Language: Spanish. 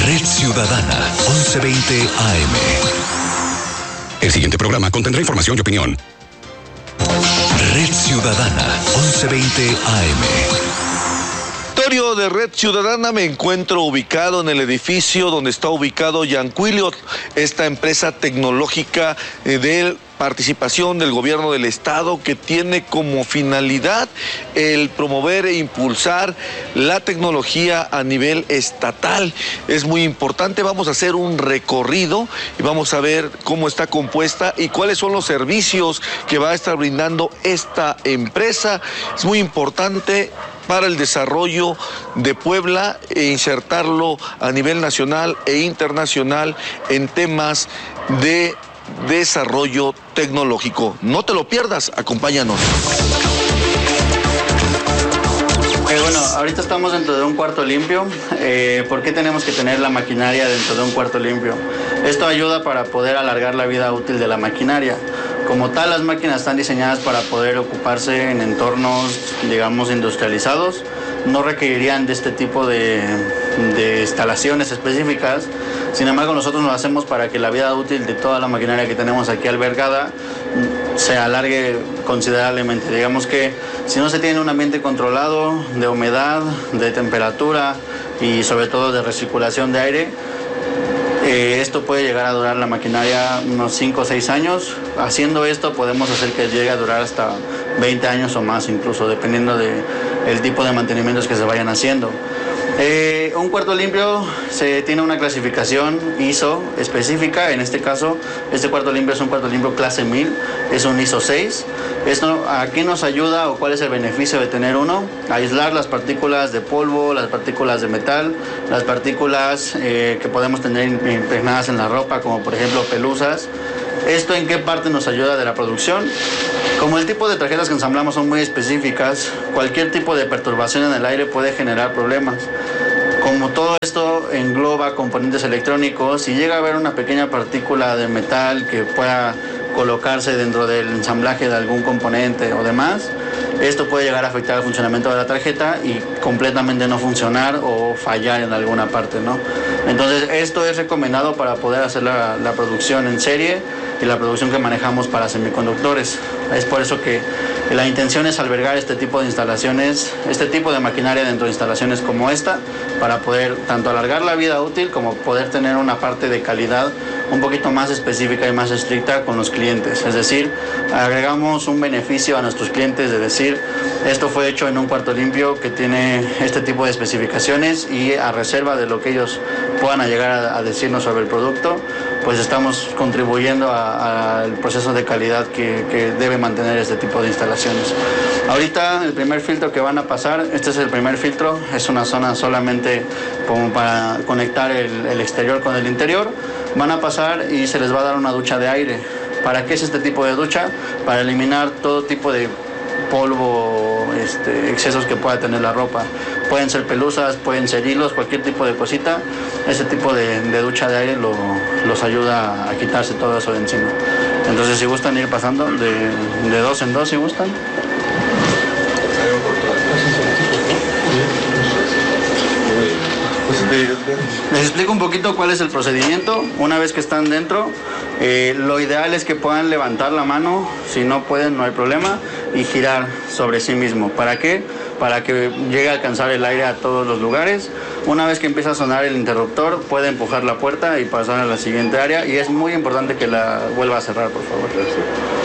Red Ciudadana, 1120 AM. El siguiente programa contendrá información y opinión. Red Ciudadana, 1120 AM. De Red Ciudadana, me encuentro ubicado en el edificio donde está ubicado Yancuiliot, esta empresa tecnológica de participación del gobierno del estado que tiene como finalidad el promover e impulsar la tecnología a nivel estatal. Es muy importante, vamos a hacer un recorrido y vamos a ver cómo está compuesta y cuáles son los servicios que va a estar brindando esta empresa. Es muy importante para el desarrollo de Puebla e insertarlo a nivel nacional e internacional en temas de desarrollo tecnológico. No te lo pierdas, acompáñanos. Bueno, ahorita estamos dentro de un cuarto limpio. ¿Por qué tenemos que tener la maquinaria dentro de un cuarto limpio? Esto ayuda para poder alargar la vida útil de la maquinaria. Como tal, las máquinas están diseñadas para poder ocuparse en entornos, digamos, industrializados. No requerirían de este tipo de instalaciones específicas. Sin embargo, nosotros lo hacemos para que la vida útil de toda la maquinaria que tenemos aquí albergada se alargue considerablemente. Digamos que si no se tiene un ambiente controlado de humedad, de temperatura y sobre todo de recirculación de aire, esto puede llegar a durar la maquinaria unos 5 o 6 años. Haciendo esto podemos hacer que llegue a durar hasta 20 años o más, incluso dependiendo del tipo de mantenimientos que se vayan haciendo. Un cuarto limpio tiene una clasificación ISO específica. En este caso, este cuarto limpio es un cuarto limpio clase 1000, es un ISO 6. ¿Esto a qué nos ayuda o cuál es el beneficio de tener uno? Aislar las partículas de polvo, las partículas de metal, las partículas que podemos tener impregnadas en la ropa, como por ejemplo pelusas. ¿Esto en qué parte nos ayuda de la producción? Como el tipo de tarjetas que ensamblamos son muy específicas, cualquier tipo de perturbación en el aire puede generar problemas. Como todo esto engloba componentes electrónicos, si llega a haber una pequeña partícula de metal que pueda colocarse dentro del ensamblaje de algún componente o demás, esto puede llegar a afectar el funcionamiento de la tarjeta y completamente no funcionar o fallar en alguna parte, ¿no? Entonces, esto es recomendado para poder hacer la producción en serie y la producción que manejamos para semiconductores. Es por eso que la intención es albergar este tipo de instalaciones, este tipo de maquinaria dentro de instalaciones como esta, para poder tanto alargar la vida útil como poder tener una parte de calidad un poquito más específica y más estricta con los clientes. Es decir, agregamos un beneficio a nuestros clientes de decir, esto fue hecho en un cuarto limpio que tiene este tipo de especificaciones y a reserva de lo que ellos puedan llegar a decirnos sobre el producto, pues estamos contribuyendo al proceso de calidad que debe mantener este tipo de instalaciones. Ahorita el primer filtro que van a pasar, este es el primer filtro, es una zona solamente como para conectar el exterior con el interior. Van a pasar y se les va a dar una ducha de aire. ¿Para qué es este tipo de ducha? Para eliminar todo tipo de polvo, excesos que pueda tener la ropa. Pueden ser pelusas, pueden ser hilos, cualquier tipo de cosita. Ese tipo de ducha de aire los ayuda a quitarse todo eso de encima. Entonces, si gustan ir pasando de dos en dos, si gustan. Les explico un poquito cuál es el procedimiento. Una vez que están dentro, lo ideal es que puedan levantar la mano, si no pueden no hay problema, y girar sobre sí mismo. ¿Para qué? Para que llegue a alcanzar el aire a todos los lugares. Una vez que empieza a sonar el interruptor, puede empujar la puerta y pasar a la siguiente área, y es muy importante que la vuelva a cerrar, por favor.